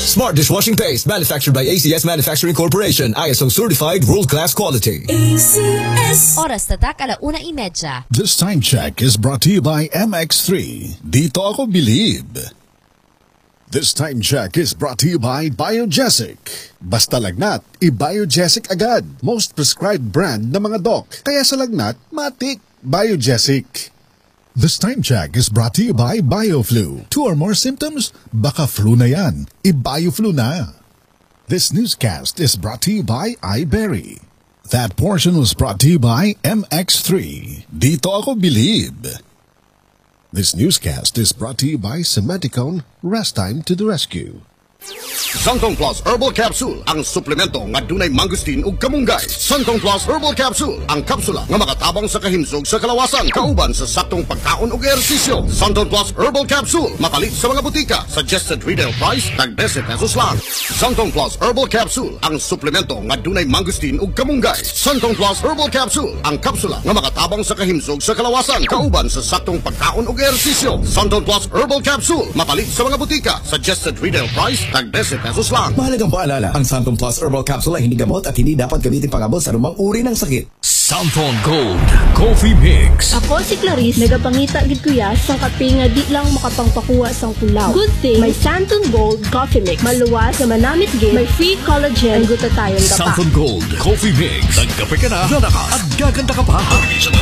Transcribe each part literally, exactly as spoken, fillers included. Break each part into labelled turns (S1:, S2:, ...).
S1: Smart dishwashing paste manufactured by A C S Manufacturing Corporation. I S O certified world-class quality.
S2: A C S.
S3: Oras tatak alauna imedya.
S4: This time check is brought to you by M X three. Dito ako believe. This time check is brought to you by Biogesic. Basta lagnat, i-Biogesic agad. Most prescribed brand ng mga doc. Kaya sa lagnat, matik. Biogesic. This time check is brought to you by BioFlu. Two or more symptoms? Baka flu na yan. I-BioFlu na. This newscast is brought to you by iBerry. That portion was brought to you by M X three. Dito ako believe. This newscast is brought to you by Semeticone. Rest time to the rescue.
S5: Santong Plus Herbal Capsule, ang suplemento nga dunay mangustin ug kamunggay. Santong Plus Herbal Capsule, ang kapsula nga makatabang sa kahimsog sa kalawasan kauban sa saktong pagkaon ug ehersisyo. Santong Plus Herbal Capsule, mapalit sa mga butika. Suggested retail price tag ten pesos lang. Santong Plus Herbal Capsule, ang suplemento nga dunay mangustin ug kamunggay. Santong Plus Herbal Capsule, ang kapsula nga makatabang sa kahimsog sa kalawasan kauban sa saktong pagkaon ug ehersisyo. Santong Plus Herbal Capsule, mapalit sa mga butika. Suggested retail price tag ten pesos lang.
S1: Mahalagang paalala, ang Santon Plus Herbal Capsule ay hindi gamot at hindi dapat gamitin pangabot sa anumang uri ng sakit.
S6: Santon Gold Coffee Mix.
S7: Ako si Clarice, nagapangita gid kuya sa kape nga di lang makapangpakuha sang tulaw. Good thing, may Santon Gold Coffee Mix. Maluwas na manamit gid, may free collagen, ang gutatayon ka pa.
S6: Santon Gold Coffee Mix. Nagkape ka na, gana ka, at gaganda ka pa.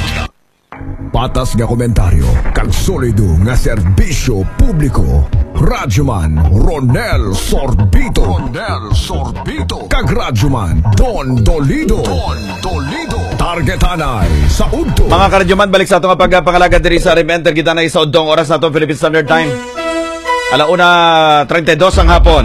S8: Patas nga komentaryo, kag solido nga serbisyo publiko. Radyoman Ronel Sorbito. Ronel Sorbito. Kag Radyoman Don Dolido. Don Dolido. Targetanay sa udto.
S9: Mga karadyoman, balik sa itong pagpangalaga diri sa Rim Enter. Targetanay sa udtong oras na itong Philippine Standard Time. Alauna thirty-two ang hapon.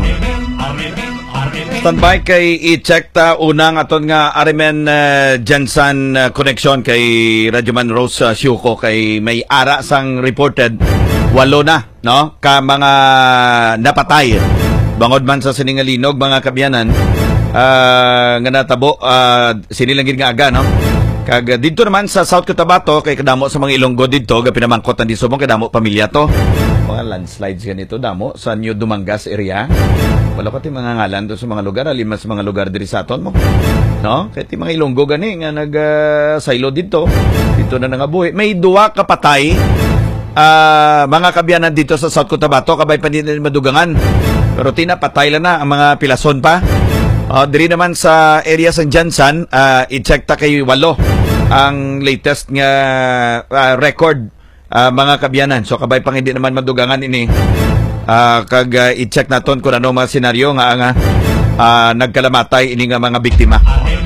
S9: Standby kay i-check ta unang aton nga Arimen uh, Jensen uh, connection kay Radyoman Rose uh, Syuko kay may ara sang reported walo na no ka mga napatay bangod man sa siningalinog mga kabyanan uh, nga natabo uh, sinilangin nga aga no kag dito naman sa South Cotabato kay kadamo sa mga Ilonggo dito ga pinamangkot di subong kadamo pamilya to mga landslides ganito damo sa New Dumangas area. Wala pa ti mga ngalan doon sa mga lugar, alin mas mga lugar diri sa aton mo. No? Kaya ti mga Ilonggo gani nga nag-silo uh, dito. Dito na nangabuhi. May duwa kapatay uh, mga kabyanan dito sa South Cotabato, kabay pa din madugangan. Pero tinapatay lang na ang mga pilason pa. Uh, diri naman sa area sa Jansan, uh, i-check ta kay walo ang latest nga uh, record uh, mga kabyanan. So kabay pang hindi naman madugangan ini. Uh, kag uh, i-check naton kung ano mga senaryo nga nga uh, nagkalamatay ini nga mga biktima.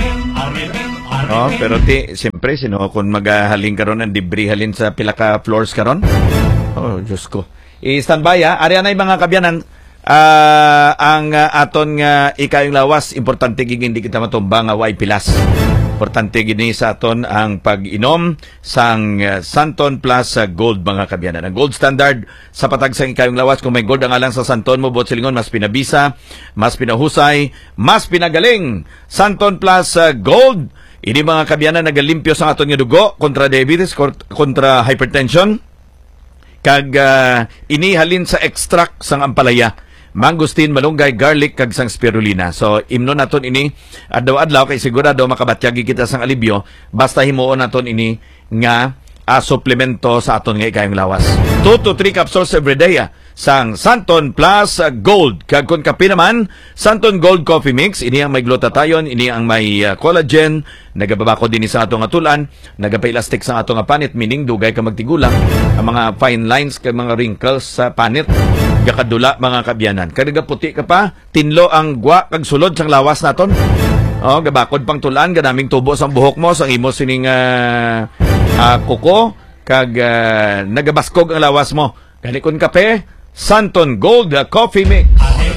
S9: No, pero ti siyempre sino kung maghaling karon ang debris halin sa pila ka floors karon. Oh, Diyos ko. I-standby ha. Ari anay mga kabyanan uh, ang uh, aton nga ikayong lawas importante giging di kita matumba nga way pilas. Importante gini sa aton ang pag-inom sang uh, Santon Plus uh, Gold mga kabyanan. Ang gold standard sa patag sa ikayong lawas. Kung may gold ang alang sa Santon mo, bot silingon, mas pinabisa, mas pinahusay, mas pinagaling. Santon Plus uh, Gold. Ini mga kabyanan nagalimpyo sa aton nga dugo kontra diabetes, kontra hypertension. Kag uh, ini halin sa extract sang ampalaya. Mangustin, malunggay, garlic, kag sang spirulina. So, imno naton ini, adlaw-adlaw, kay sigurado makabatyagi kita sang alibyo, basta himuon naton ini nga uh, suplemento sa aton nga ikayong lawas. two to three capsules every day ah, sang Santon Plus Gold. Kag kung kape naman, Santon Gold Coffee Mix, ini ang may glutathione, ini ang may uh, collagen, nagababako din sa atong atulan, nagapailastik sa atong panit, meaning dugay ka magtigulang, ang mga fine lines, kag mga wrinkles sa panit, gakadula mga kabyanan. Kaya puti ka pa, tinlo ang gwa kag sulod sang lawas naton. Oh, gabakod pang tulan, ganaming tubo sang buhok mo, sang imo sining uh, uh, kuko, kag uh, nagabaskog ang lawas mo. Gani kun kape, Santon Gold uh, Coffee Mix.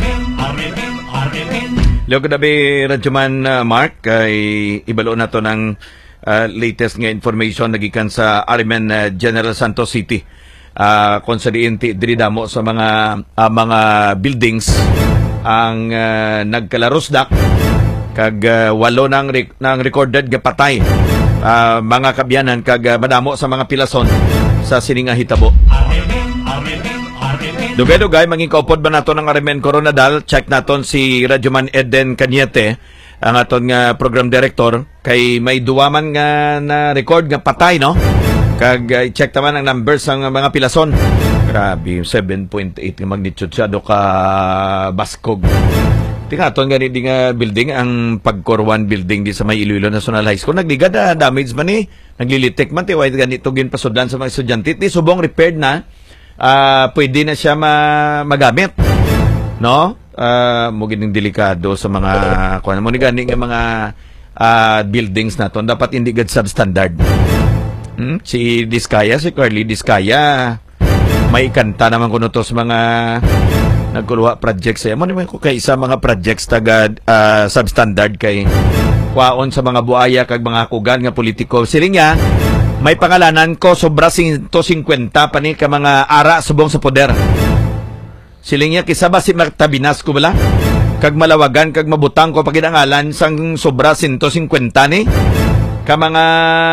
S9: Leo kadabi Radyoman uh, Mark, kay ibalo na to ng uh, latest nga information nagikan sa Arimen uh, General Santos City. Uh, kung sa diinti diri damo sa mga uh, mga buildings ang uh, nagkalarosdak kag uh, walo nang re- nang recorded nga patay uh, mga kabyanan kag uh, madamo sa mga pilason sa sining nga hitabo. Dugay-dugay, manging kaupod ba nato ng Arimen Coronadal? Check naton si Radyoman Eden Cañete, ang aton nga program director, kay may duwaman nga na record nga patay, no? Kag uh, check naman ang numbers ng mga pilason. Grabe, seven point eight nga magnitude siya do ka Baskog. Tinga aton nga ni nga building, ang Pagkorwan building di sa may Iloilo National High School. Nagligad na damage man ni, naglilitik man ti why ganito gin pasudlan sa mga estudyante. Ti subong repaired na. Uh, pwede na siya ma- magamit, no? Uh, mo gining delikado sa mga kuan mo ni gani nga mga uh, buildings naton, dapat hindi gad substandard. Hmm? Si Diskaya, si Carly Diskaya, may kanta naman kuno to sa mga nagkuluha projects eh. Mo ni ko kay isa mga projects taga uh, substandard kay kwaon sa mga buaya kag mga kugan nga politiko. Siling niya may pangalanan ko sobra one fifty pa ni ka mga ara subong sa poder. Siling niya kisaba si Martabinas ko bala. Kag malawagan kag mabutang ko pagidangalan sang sobra one fifty ni ka mga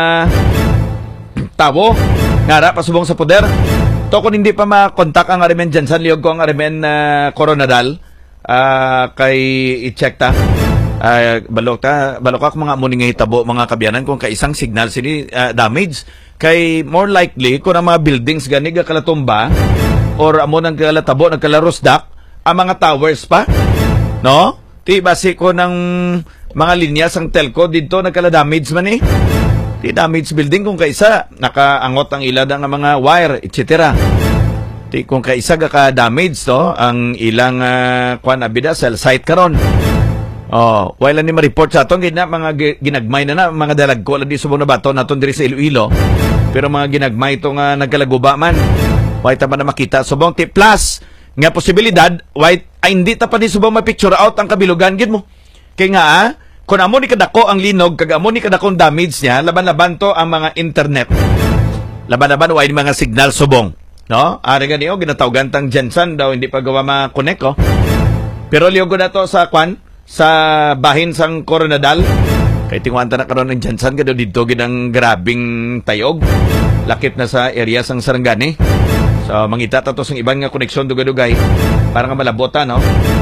S9: tawo ngara pa subong sa poder. To kung hindi pa makontak ang Arimen Jansan, liyog ko ang Arimen uh, Coronadal uh, kay i-check ta. Uh, balok ta balok ako mga muning hitabo mga kabyanan kung kaisang signal sini uh, damage kay more likely kung ang mga buildings gani ga kalatumba or amo nang kalatabo nagkalarosdak ang mga towers pa, no? Ti base ko ng mga linya sang telco dito nagkala damage man eh. Ti damage building kung kaisa nakaangot ang ilad ang mga wire et cetera. Ti kung kaisa ga ka damage to ang ilang uh, kwan abida cell site karon. Oh, wala ni ma-report sa aton gina mga ginagmay na na mga dalagko lang di subong na bato naton diri sa Iloilo. Pero mga ginagmay to nga nagkalaguba man. Why ta man na makita subong ti plus nga posibilidad why ay hindi ta pa ni subong ma-picture out ang kabilugan gid mo. Kay nga ah, kung amo ni kadako ang linog kag amo ni kadakong damage niya, laban-laban to ang mga internet. Laban-laban why mga signal subong, no? Ari ganiyo ginatawgan tang Jansan daw hindi pa gawa ma-connect oh. Pero liog na to sa kwan sa bahin sang Coronadal kay tingwanta na karon ng Jansan kado dito gid ang grabing tayog lakip na sa area sang Sarangani. So mangita ta to sang ibang nga koneksyon dugay-dugay para nga malabota, no?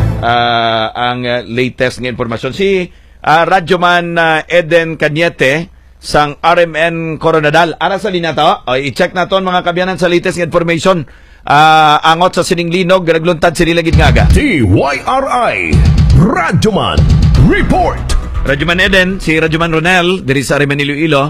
S9: Uh, ang uh, latest nga impormasyon si uh, Radyoman uh, Eden Cañete sang R M N Coronadal ara sa linya to. O, i-check naton mga kabyanan sa latest nga information. Uh, angot sa sining linog nagluntad sila gid nga aga.
S6: T Y R I Radyoman Report.
S9: Radyoman Eden, si Radyoman Ronel diri sa Arimen Iloilo.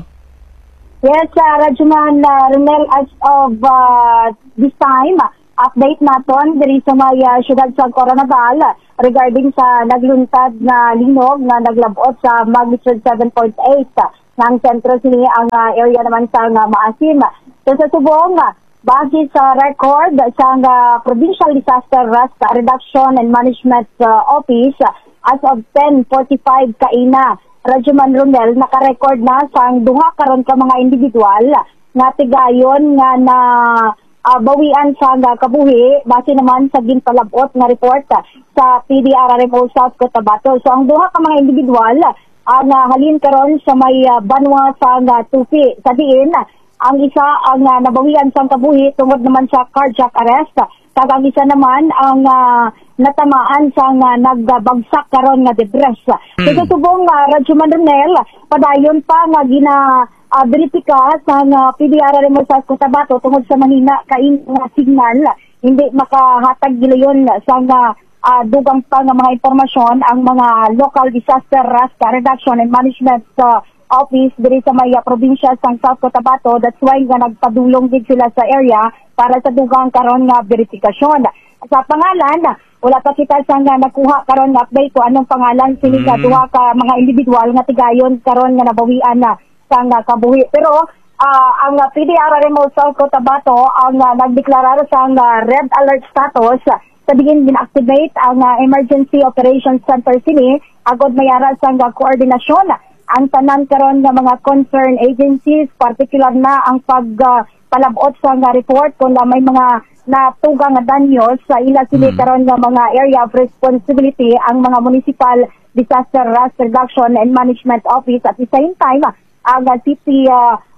S2: Yes, uh, Radyoman uh, Ronel, as of uh, this time, update naton diri sa may uh, syudad sa Coronadal regarding sa nagluntad na linog na naglabot sa magnitude seven point eight ng sentro sini ang uh, area naman sa uh, Maasim. So sa subong, uh, base sa record sa uh, Provincial Disaster Risk Reduction and Management uh, Office, uh, as of ten forty-five kaina, Radyoman Ronel, naka-record na sa duha karon ka mga individual nga tigayon nga na uh, bawian sa uh, kabuhi base naman sa ginpalabot nga report uh, sa P D R R M O South Cotabato. So ang duha ka mga individual ang uh, halin karon sa may uh, banwa sa uh, Tupi. Sa diin, ang isa ang uh, nabawian sa kabuhi tungod naman sa cardiac arrest. Kag ang isa naman ang uh, natamaan sa uh, nagbagsak karon nga debris. Mm. So subong uh, Radyoman Ronel, padayon pa nga gina uh, verifika sa uh, P D R R M O sa Cotabato tungod sa manina kain nga signal hindi makahatag gilayon sa uh, uh, dugang pa nga mga impormasyon ang mga local disaster risk reduction and management uh, office diri sa may uh, probinsya sa South Cotabato. That's why nga nagpadulong din sila sa area para sa dugang karon nga verifikasyon. Sa pangalan, wala pa kita sa nga nakuha karon nga update ko anong pangalan sila mm. duha ka mga individual nga tigayon karon nga nabawian na sa nga kabuhi. Pero uh, ang uh, P D R R M O South Cotabato ang uh, nagdeklarar sa nga red alert status sa digin gina-activate ang uh, Emergency Operations Center sini agod mayara sa nga koordinasyon ang tanan karon nga mga concerned agencies, particular na ang pag uh, palabot sa nga report kung may mga natugang nga danyos sa ila sili hmm. karon nga mga area of responsibility ang mga municipal disaster risk reduction and management office at the same time ang uh, city uh,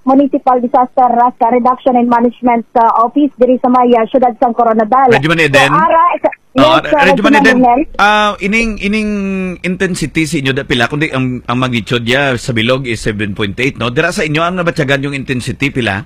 S2: Municipal Disaster Risk Reduction and Management uh, Office diri sa may uh, siyudad sang Coronadal.
S9: Radyo man Eden.
S2: So, ara, yes,
S9: Oh,
S2: uh,
S9: Radyo man Eden.
S2: Ronel.
S9: Ah, ining ining intensity sa inyo da pila kundi ang ang magnitude niya sa bilog is seven point eight, no? Dira sa inyo ang nabatyagan yung intensity pila?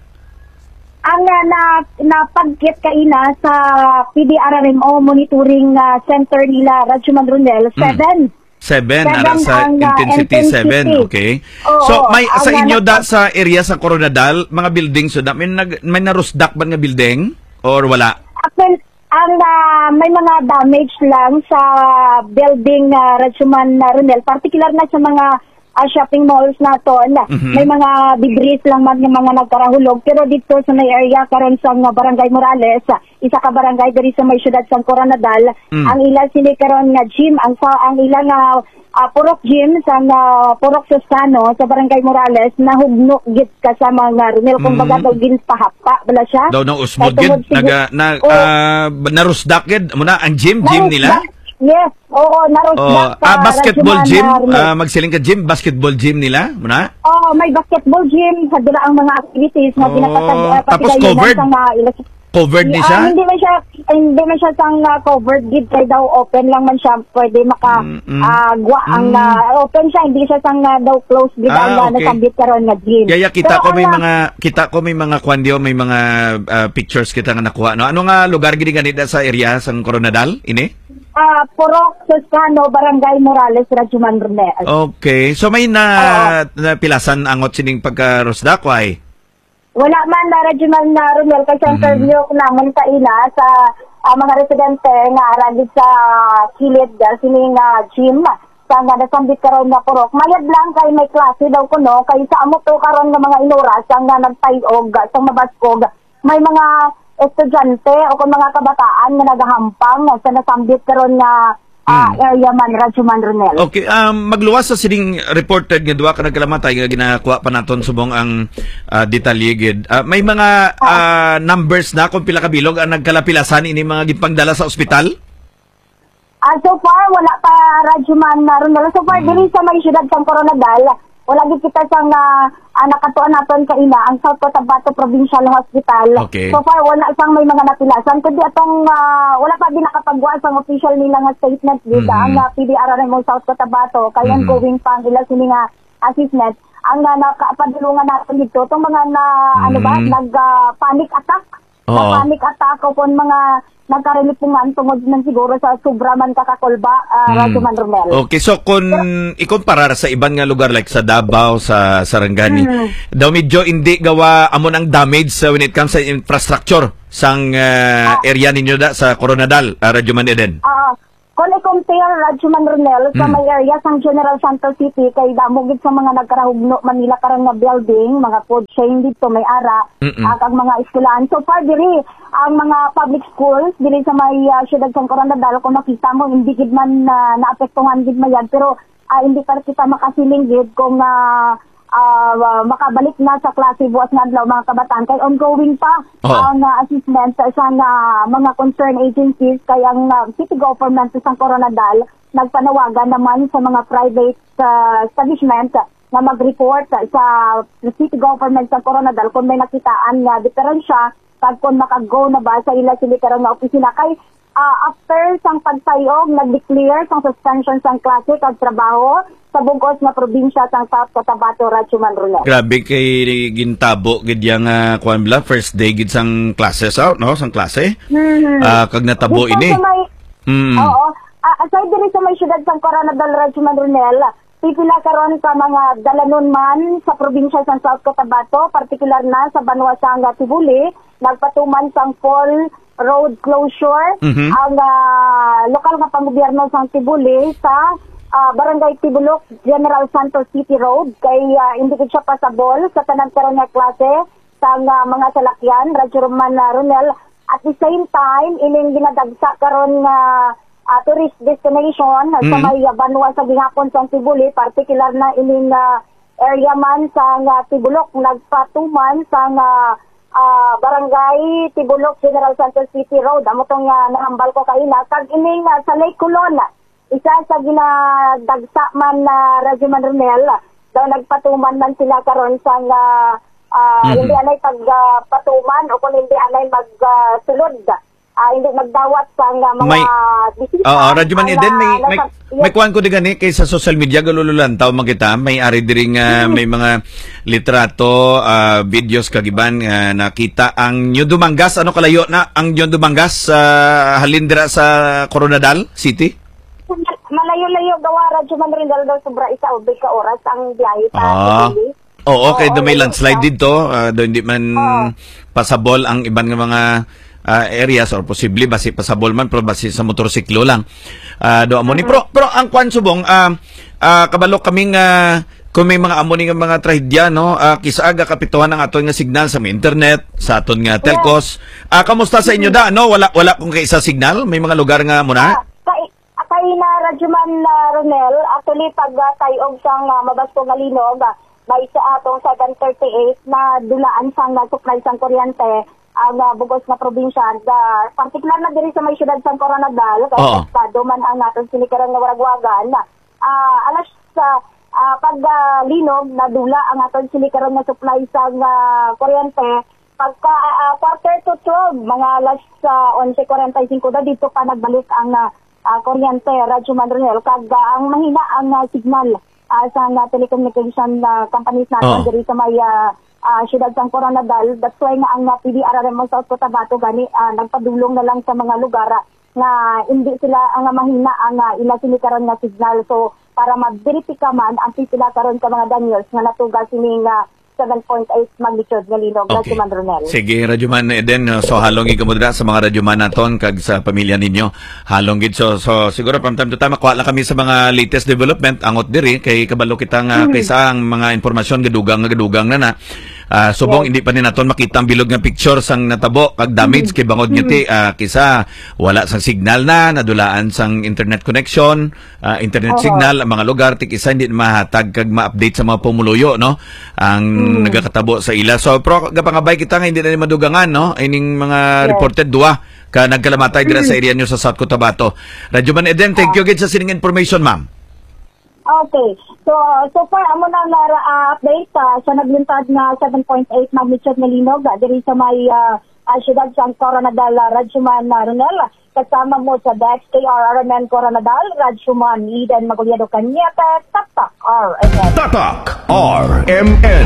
S2: Ang uh, na napagkit kaina sa P D R R M O monitoring uh, center nila Radyo Man Ronel, seven.
S9: Seven,
S2: Seven
S9: ara sa
S2: ang, uh,
S9: intensity,
S2: intensity.
S9: seven, okay.
S2: Oo,
S9: So, may
S2: ang
S9: sa inyo da
S2: napag-
S9: sa area sa Coronadal, mga buildings, so da, may, nag, may narusdak ba nga building? Or wala?
S2: Actually, ang uh, may mga damage lang sa building uh, Radyo Man uh, Ronel, particular na sa mga uh, shopping malls naton.
S9: Mhm.
S2: May mga debris lang man ng mga nagkarahulog. Pero dito sa may area karon sa uh, Barangay Morales, uh, isa ka barangay diri sa may syudad sa Coronadal,
S9: Mm.
S2: ang ilang sini karon nga gym, ang sa ang ilang uh, uh, purok gym sa uh, Purok Susano sa Barangay Morales nahugno git ka sa mga Ronel, kumbaga
S9: Mm.
S2: daw ginpahapa bala siya.
S9: Daw nang usmod
S2: Kaya
S9: gid
S2: tungod
S9: naga
S2: sigur-
S9: na
S2: Oo.
S9: ah, narusdak gid mo na ang gym gym nila.
S2: Narusdak. Yes, oo,
S9: Oh,
S2: narusdak
S9: ah,
S2: sa
S9: basketball
S2: Radyo
S9: gym,
S2: Man, uh,
S9: ah, magsiling ka gym, basketball gym nila, mo na?
S2: oh, may basketball gym sa dula ang mga activities na
S9: Oh,
S2: pinapatag uh,
S9: tapos covered?
S2: sa mga ilas-
S9: Covered ni
S2: Ah,
S9: siya?
S2: hindi man siya hindi man siya sang uh, covered gid kay daw open lang man siya pwede maka
S9: Mm-mm.
S2: ah, gwa ang
S9: Mm.
S2: uh, open siya hindi siya sang uh, daw closed gid
S9: Ah,
S2: ang uh,
S9: okay.
S2: nasambit karon nga gym.
S9: Kaya kita
S2: Pero
S9: ko may
S2: ang, uh,
S9: mga kita ko may mga kwandiyo, may mga ah, pictures kita nga nakuha, no? Ano nga lugar gid ganita sa area sa Coronadal ini?
S2: ah, Purok Susano, Barangay Morales, Radyo Man Ronel.
S9: Okay. So may na, na pilasan angot sining pagka-rusdak why?
S2: Wala man na Radyo Man na Ronel kasi ang interview ko naman sa ina sa ah, mga residente nga aragid sa kilid uh, sining uh, gym sa nga nasambit karon nga purok. Mayad lang kay may klase daw kuno kay sa amo to karon nga mga inuras ang nga nagtayog sa mabaskog. May mga estudyante o kung mga kabataan nga nagahampang sa nasambit karon nga ah, area man Radyo Man Ronel.
S9: Okay, um, magluwas sa sining reported nga duwa ka nagkalamatay nga ginakuha pa naton subong ang uh, detalye gid. Ah, may mga ah, numbers na kung pila ka bilog ang nagkalapilasan ini mga gipangdala sa ospital?
S2: Ah, so far, wala pa Radyo Man na Ronel. So far, dili sa may syudad sang Coronadal, wala gid kita sang uh, uh, nakatuan naton ka ina ang South Cotabato Provincial Hospital.
S9: Okay.
S2: So far, wala sang may mga napilasan. Kundi atong uh, wala pa din nakapagwa sang official nila nga statement dito
S9: Mhm.
S2: ang uh, P D R R M O South Cotabato kay
S9: Mhm.
S2: going pa nila sini nga assessment. Ang uh, nakapadulungan natin dito itong mga na ano ba
S9: Mhm.
S2: nag uh, panic attack.
S9: Oo.
S2: Na panic attack o kung mga nagkarelipungan tungod man siguro sa sobra man kakakulba uh, Radyo Man Ronel.
S9: Okay, so kung ikumpara sa ibang nga lugar like sa Davao, sa Sarangani,
S2: Mm.
S9: daw medyo hindi gawa amon ang damage sa when it comes sa infrastructure sang uh, area ninyo da sa Coronadal, uh, Radyo Man Eden.
S2: Ah, kung i-compare Radyo Man Ronel sa
S9: Mm.
S2: may area sang General Santos City kay damogid sa mga nagkarahugno Manila karon nga building, mga food chain dito may ara,
S9: Mm-mm.
S2: at ang mga eskwelahan. So far diri ang mga public schools diri sa may uh, syudad sang Coronadal kung makita mo hindi gid man uh, naapektuhan gid mayad pero ah, hindi pa kita makasiling gid kung uh, uh, makabalik na sa klase buwas nga adlaw mga kabataan kay ongoing pa
S9: Oo.
S2: ang uh, assessment sa isang uh, mga concerned agencies kay ang uh, city government sa Coronadal nagpanawagan naman sa mga private uh, establishment na mag-report sa city government sa Coronadal kung may nakitaan nga diferensya pag kung makago na ba sa ila sili karon nga opisina kay uh, after sang pagtayog nag-declare sang suspension sang klase kag trabaho sa bugos nga probinsya sang South Cotabato, Radyo Man Ronel.
S9: Grabe kay gintabo gid yang uh, kuan bla first day gid sang classes out, no, sang klase.
S2: Mhm.
S9: Ah, kag natabo
S2: Dito
S9: ini.
S2: sa may-
S9: Mm.
S2: Oo. Uh, aside din sa may syudad sang Coronadal, Radyo Man Ronel, pipila karon ka mga dalanon man sa probinsya sang South Cotabato, partikular na sa Banwa sang Tibuli, nagpatuman sang full road closure
S9: Mhm.
S2: ang ah, lokal nga panggobyerno sang Tibuli sa ah, Barangay Tibulok, General Santos City Road kay ah, hindi gid siya pasabol sa tanan karon nga klase sang ah, mga salakyan, Radyo Man ah, Ronel. At the same time, ining ginadagsa karon nga uh, tourist destination sa
S9: Mhm.
S2: may uh, Banwa sa gihapon sa Tibuli, particular na ining uh, area man sa uh, Tibulok, nagpatuman sa uh, uh, Barangay Tibulok, General Santos City Road. Amo tong uh, nahambal ko kaina. Kag ining uh, sa Lake Colon, isa sa ginadagsa man na uh, Radyo Man Ronel, daw nagpatuman man sila karon sa uh, uh,
S9: Mhm.
S2: hindi anay pagpatuman o kung hindi anay magsulod. Uh, hindi magdawat sa nga mga
S9: May-
S2: bisita.
S9: Oo, Radyoman
S2: ang,
S9: Eden, may,
S2: ah,
S9: may,
S2: nasa-
S9: may kuhan ko di gani kay sa social media, galululan, tao man kita, may ari diring ah, may mga litrato, ah, videos kagiban, ah, nakita ang New Dumangas, ano kalayo na ang New Dumangas sa halindra sa Coronadal City?
S2: Malayo-layo gawa radyo man rin dahil daw sobra isa o ka oras ang biyahe pa.
S9: Ah.
S2: Dili.
S9: Oo, okay,
S2: Oo,
S9: do may
S2: layo
S9: landslide
S2: siya.
S9: dito, ah, do hindi man pasabol ang ibang nga mga ah, areas or posible basi pasabol man pero basi sa motorsiklo lang. Ah, do amo ni pero, pero ang kwan subong ah, ah, kabalo kaming ah, kung may mga amo ni nga mga trahedya no, ah, kisaaga kapituhan ang aton nga signal sa mga internet, sa aton nga telcos. Ah, kamusta sa inyo da no? Wala wala kung kay isa signal, may mga lugar nga muna.
S2: Ah, kay, kay na radyoman na Ronel, actually pag uh, tayog sang uh, mabasto nga linog, uh, may sa atong seven thirty-eight na dulaan sang uh, supply sang kuryente ang uh, bugos na probinsya. Uh, partikular na diri sa may syudad sang Coronadal, kay
S9: Oo.
S2: estado man ang atong sinikaran nga waragwagan. Uh, alas sa uh, pag uh, linog na dula ang atong sinikaran nga supply sang uh, kuryente. Pagka uh, quarter to twelve, mga alas uh, eleven forty-five na dito pa nagbalik ang uh, uh, kuryente, Radyo Manronel. Kag uh, ang mahina ang uh, signal uh, sa uh, telecommunication uh, companies natin
S9: Oh.
S2: diri sa may uh, uh, syudad sang Coronadal. That's why nga ang uh, P D R R M South Cotabato gani uh, nagpadulong na lang sa mga lugar uh, nga hindi sila ang uh, mahina ang uh, ila sinikaran nga signal. So para ma-verify man ang sila karon ka mga Daniels nga natuga sining uh, seven point eight magnitude nga linog,
S9: Okay.
S2: Radyo Manronel.
S9: Sige, Radyoman Eden, uh, so halong ikamudra sa mga Radyoman naton kag sa pamilya ninyo. Halong gid so, so siguro from time to time makuha lang kami sa mga latest development angot diri kay kabalo kita nga kaysa ang mga impormasyon gadugang nga gadugang na na. Ah, subong hindi pa ni naton makita ang bilog nga picture sang natabo kag damage kay bangod ngiti ah, kisa wala sang signal na nadulaan sang internet connection, ah, internet
S2: Oo.
S9: signal ang mga lugar tik isa hindi na mahatag kag ma-update sa mga pumuluyo no ang nagakatabo sa ila. So pro gapangabay kita nga hindi na ni madugangan no ining mga
S2: Yes.
S9: reported duwa ka nagkalamatay dira sa area nyo sa South Cotabato. Radyoman Eden, thank you gid sa sining information, ma'am.
S2: Okay. So, so far, amo na na uh, update uh, sa naglintad na seven point eight magnitude na linog uh, diri sa may uh, uh, syudad sa Coronadal, uh, Radyoman uh, Ronel. Kasama mo sa D X K R R M N Coronadal, Radyoman Eden Maguliado Cañete, Tatak R M N.
S6: Tatak R M N.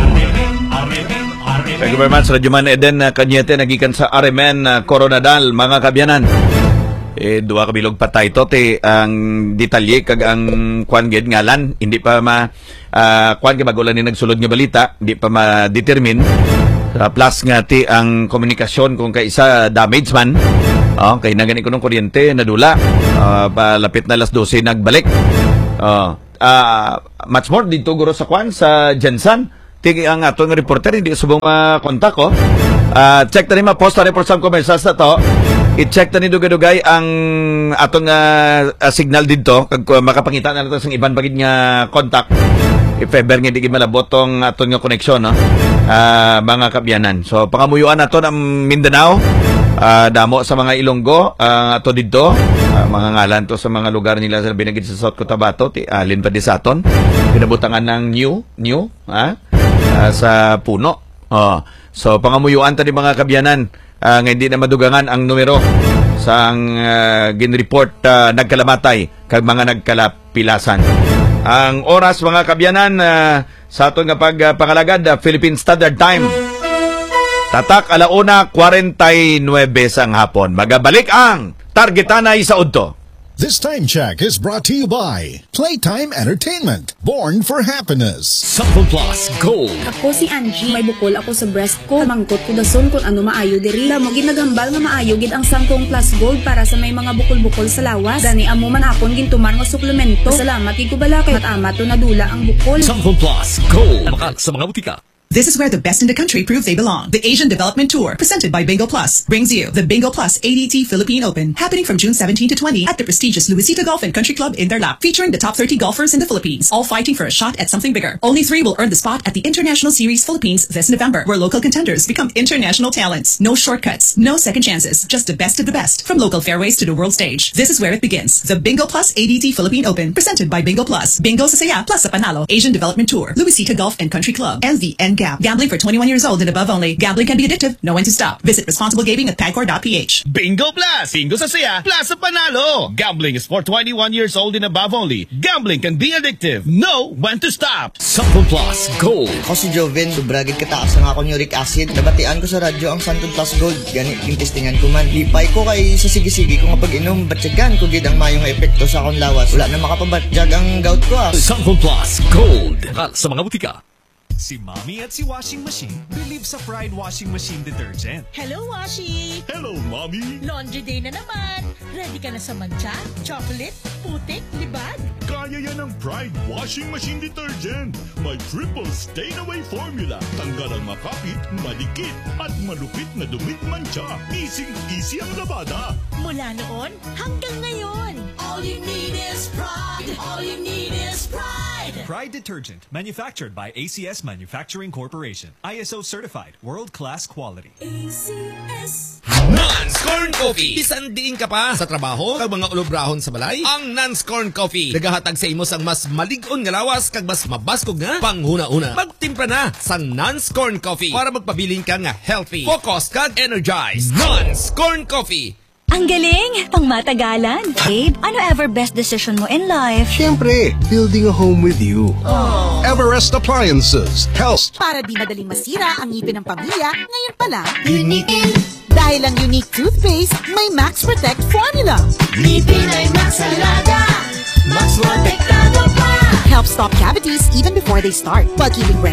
S9: Thank you very much, Radyoman Eden uh, Cañete, nagikan sa R M N uh, Coronadal, mga kabyanan. Eh, duwa kabilog patay to, te, ang detalye kag ang kwan gid ngalan, hindi pa ma, uh, kwan kag bagulan ni nagsulod nga balita, hindi pa ma-determine. Uh, plus nga, ti, ang komunikasyon kung kaisa damage man, oh, kay nagani ko ng kuryente, nadula, uh, palapit na alas twelve, nagbalik. Oh, uh, much more, dito guro sa kwan, sa Jensan. Tigi ang atong reporter, hindi subong makontak ko. Uh, check tani ma-post na report sa commercials na to. I-check tani dugay-dugay ang atong uh, uh, signal dito. Kag uh, makapangita na nato sa iban bagid nga contact. If ever nga di malabot tong atong nga connection, no? Uh, mga kabyanan. So, pangamuyuan nato ng Mindanao. Uh, damo sa mga Ilonggo, uh, ato dito. Uh, mga ngalan to sa mga lugar nila sa binagid sa South Cotabato. Ti Alin pa di sa aton. Pinabutangan ng new, new, ha? Uh, sa puno. Oh. So pangamuyuan tani mga kabyanan uh, nga hindi na madugangan ang numero sa ang uh, ginreport uh, nagkalamatay kag mga nagkalapilasan. Ang oras mga kabyanan uh, sa aton nga pagpangalagad uh, Philippine Standard Time. Tatak alauna forty-nine sang hapon. Magabalik ang Targetanay sa udto.
S4: This time check is brought to you by Playtime Entertainment, born for happiness.
S6: Sample Plus Gold.
S10: Ako si Angie, may bukol ako sa breast ko. Mangkot ko dason kung ano maayo diri. Damo gid nagambal nga maayo gid ang Samsung Plus Gold para sa may mga bukol-bukol sa lawas. Gani amo man akon gintumar nga suplemento. Salamat gid ko bala kay matama to nadula ang bukol.
S6: Sample Plus Gold. Bakal sa mga butika.
S11: This is where the best in the country prove they belong. The Asian Development Tour, presented by Bingo Plus, brings you the Bingo Plus A D T Philippine Open, happening from June seventeenth to twentieth at the prestigious Luisita Golf and Country Club in Tarlac, featuring the top thirty golfers in the Philippines, all fighting for a shot at something bigger. Only three will earn the spot at the International Series Philippines this November, where local contenders become international talents. No shortcuts, no second chances, just the best of the best, from local fairways to the world stage. This is where it begins. The Bingo Plus A D T Philippine Open, presented by Bingo Plus. Bingo sa saya, plus sa panalo. Asian Development Tour, Luisita Golf and Country Club, and the N G A Handicap. Gambling for twenty-one years old and above only. Gambling can be addictive. Know when to stop. Visit responsible gaming at pagcor dot p h.
S6: Bingo Plus! Bingo sa saya, plus sa panalo! Gambling is for twenty-one years old and above only. Gambling can be addictive. Know when to stop!
S8: Santon Plus Gold.
S12: Ako si Joven, dubragid kataas ang akong uric acid. Nabatian ko sa radyo ang Santon Plus Gold. Ganit yung testingan ko man. Lipay ko kay sa sige-sige ko nga pag-inom. Batyagan ko gid ang mayong epekto sa akong lawas. Wala na makapabatyag ang gout ko ah.
S8: Santon Plus Gold. Sa mga butika.
S13: Si Mommy at si Washing Machine believe sa Pride Washing Machine Detergent.
S14: Hello, Washi!
S13: Hello, Mommy!
S14: Laundry day na naman! Ready ka na sa mancha, chocolate, putik, libag?
S13: Kaya yan ang Pride Washing Machine Detergent. May triple stain-away formula. Tanggal ang makapit, malikit, at malupit na dumit mancha. Easy-easy ang labada.
S14: Mula noon hanggang ngayon. All you need is pride. All you need is pride.
S13: Pride Detergent, manufactured by A C S Manufacturing Corporation. I S O certified, world-class quality.
S14: A C S
S15: Nance Corn Coffee. Bisan diin ka pa sa trabaho kag mga ulobrahon sa balay. Ang Nance Corn Coffee nagahatag sa imo sang mas malig-on nga lawas kag mas mabaskog nga panghuna-una. Magtimpla na sang Nance Corn Coffee para magpabilin ka nga healthy, focused kag energized. Nance Corn Coffee.
S16: Ang galing! Pang matagalan. Babe, ano ever best decision mo in life?
S17: Siyempre, building a home with you.
S14: Aww.
S17: Everest Appliances. Health.
S14: Para di madaling masira ang ngipin ng pamilya, ngayon pa lang.
S17: Unique.
S14: Dahil ang Unique toothpaste, may Max Protect formula. Ngipin ay Max Alaga. Max Protectado pa. Help stop cavities even before they start, while keeping breath